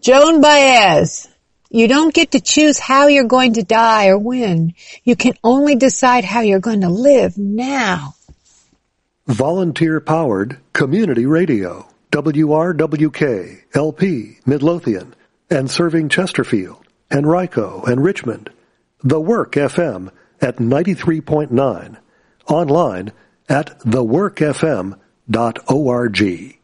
Joan Baez. You don't get to choose how you're going to die or when. You can only decide how you're going to live now. Volunteer-powered community radio. WRWK, LP, Midlothian, and serving Chesterfield, Henrico, and Richmond. The Work FM at 93.9. Online at theworkfm.org.